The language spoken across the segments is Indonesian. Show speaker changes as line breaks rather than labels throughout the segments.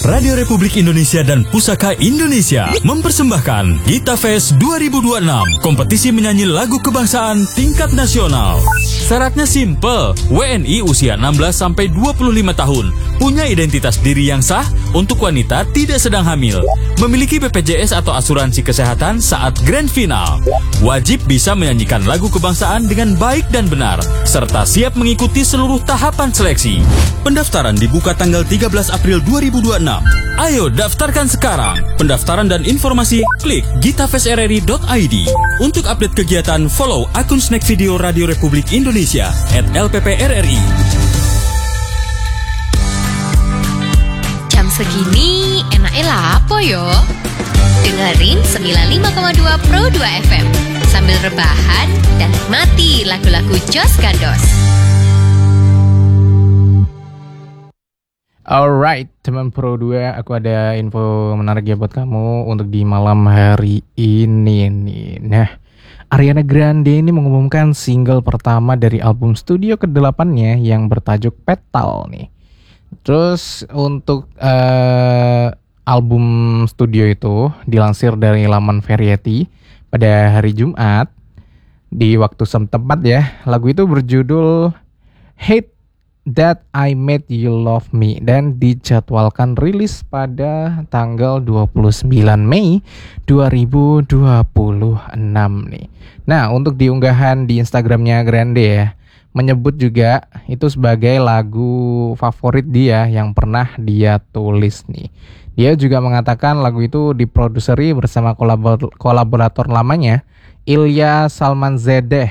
Radio Republik Indonesia dan Pusaka Indonesia mempersembahkan Gita Fest 2026, kompetisi menyanyi lagu kebangsaan tingkat nasional. Syaratnya simple, WNI usia 16-25 tahun, punya identitas diri yang sah, untuk wanita tidak sedang hamil, memiliki BPJS atau asuransi kesehatan saat grand final, wajib bisa menyanyikan lagu kebangsaan dengan baik dan benar, serta siap mengikuti seluruh tahapan seleksi. Pendaftaran dibuka tanggal 13 April 2026. Ayo daftarkan sekarang. Pendaftaran dan informasi klik gitafestrri.id. Untuk update kegiatan, follow akun Snack Video Radio Republik Indonesia @LPPRRI.
Jam segini enaknya lapo yo. Dengerin 95,2 Pro 2 FM sambil rebahan dan nikmati lagu-lagu Jos Gandos.
Alright, teman Pro 2, aku ada info menarik ya buat kamu untuk di malam hari ini nih. Nah, Ariana Grande ini mengumumkan single pertama dari album studio ke-8-nya yang bertajuk Petal nih. Terus untuk album studio itu dilansir dari laman Variety pada hari Jumat di waktu setempat ya. Lagu itu berjudul Hate That I Made You Love Me dan dijadwalkan rilis pada tanggal 29 Mei 2026 nih. Nah, untuk diunggahan di Instagramnya Grande ya, menyebut juga itu sebagai lagu favorit dia yang pernah dia tulis nih. Dia juga mengatakan lagu itu diproduseri bersama kolaborator lamanya Ilya Salmanzadeh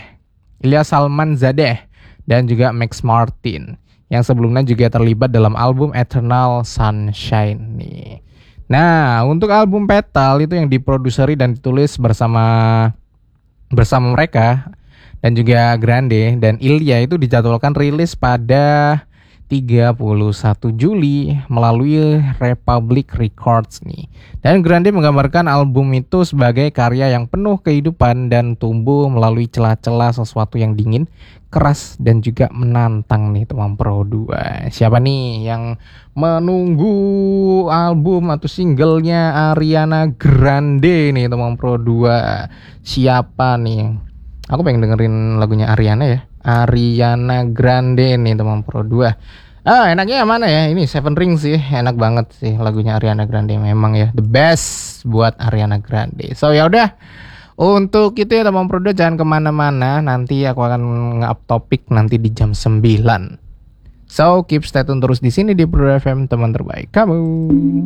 dan juga Max Martin yang sebelumnya juga terlibat dalam album Eternal Sunshine nih. Nah, untuk album Petal itu yang diproduseri dan ditulis bersama mereka dan juga Grande dan Ilya itu dijadwalkan rilis pada 31 Juli melalui Republic Records nih. Dan Grande menggambarkan album itu sebagai karya yang penuh kehidupan dan tumbuh melalui celah-celah sesuatu yang dingin, keras dan juga menantang nih teman Pro 2. Siapa nih yang menunggu album atau singlenya Ariana Grande nih teman Pro 2? Siapa nih? Aku pengen dengerin lagunya Ariana ya. Ariana Grande nih teman Pro 2. Enaknya yang mana ya? Ini Seven Rings sih, enak banget sih lagunya Ariana Grande, memang ya the best buat Ariana Grande. So ya udah, untuk itu ya teman Pro 2, jangan kemana-mana. Nanti aku akan nge-up topik nanti di jam 9. So keep stay tune terus di sini di Pro FM, teman terbaik kamu.